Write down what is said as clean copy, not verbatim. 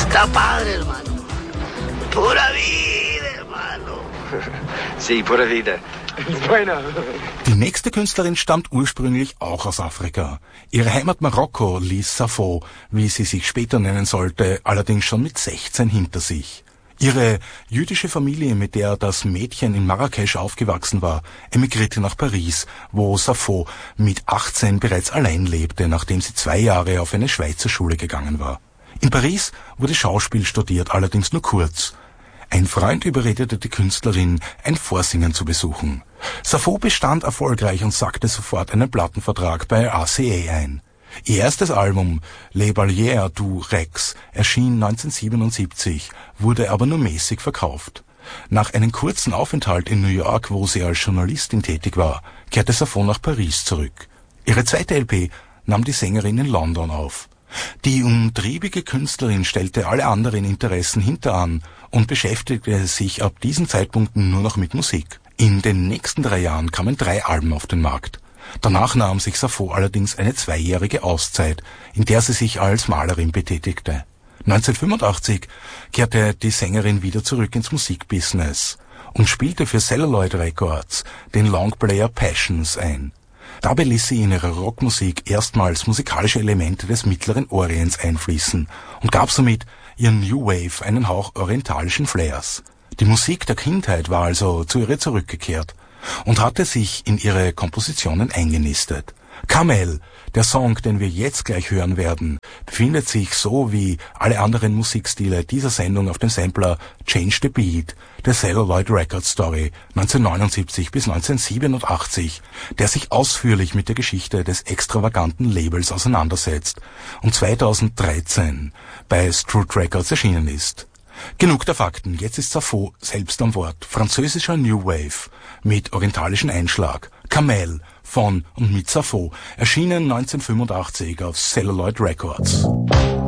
Sta padre, hermano. Pura vida, hermano. Sí, pura vida. Bueno. Die nächste Künstlerin stammt ursprünglich auch aus Afrika. Ihre Heimat Marokko ließ Safo, wie sie sich später nennen sollte, allerdings schon mit 16 hinter sich. Ihre jüdische Familie, mit der das Mädchen in Marrakesch aufgewachsen war, emigrierte nach Paris, wo Safo mit 18 bereits allein lebte, nachdem sie 2 Jahre auf eine Schweizer Schule gegangen war. In Paris wurde Schauspiel studiert, allerdings nur kurz. Ein Freund überredete die Künstlerin, ein Vorsingen zu besuchen. Safo bestand erfolgreich und sagte sofort einen Plattenvertrag bei RCA ein. Ihr erstes Album, Les Ballières du Rex, erschien 1977, wurde aber nur mäßig verkauft. Nach einem kurzen Aufenthalt in New York, wo sie als Journalistin tätig war, kehrte Safo nach Paris zurück. Ihre zweite LP nahm die Sängerin in London auf. Die umtriebige Künstlerin stellte alle anderen Interessen hinteran und beschäftigte sich ab diesem Zeitpunkt nur noch mit Musik. In den nächsten 3 Jahren kamen 3 Alben auf den Markt. Danach nahm sich Safo allerdings eine 2-jährige Auszeit, in der sie sich als Malerin betätigte. 1985 kehrte die Sängerin wieder zurück ins Musikbusiness und spielte für Celluloid Records den Longplayer Passions ein. Dabei ließ sie in ihrer Rockmusik erstmals musikalische Elemente des Mittleren Orients einfließen und gab somit ihren New Wave einen Hauch orientalischen Flairs. Die Musik der Kindheit war also zu ihr zurückgekehrt und hatte sich in ihre Kompositionen eingenistet. Kamel, der Song, den wir jetzt gleich hören werden, befindet sich so wie alle anderen Musikstile dieser Sendung auf dem Sampler Change the Beat, der Celluloid Record Story 1979 bis 1987, der sich ausführlich mit der Geschichte des extravaganten Labels auseinandersetzt und 2013 bei Strut Records erschienen ist. Genug der Fakten, jetzt ist Safo selbst am Wort. Französischer New Wave mit orientalischen Einschlag. Kamel von und mit Safo, erschienen 1985 auf Celluloid Records.